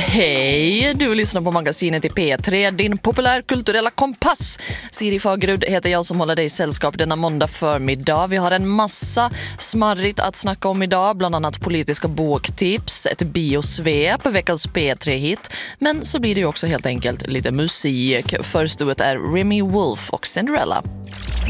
Hej, du lyssnar på magasinet i P3, din populärkulturella kompass. Siri Fagerud heter jag som håller dig i sällskap denna måndag förmiddag. Vi har en massa smarrigt att snacka om idag, bland annat politiska boktips, ett biosvep, veckans P3-hit. Men så blir det ju också helt enkelt lite musik. Först ut är Remy Wolf och Cinderella.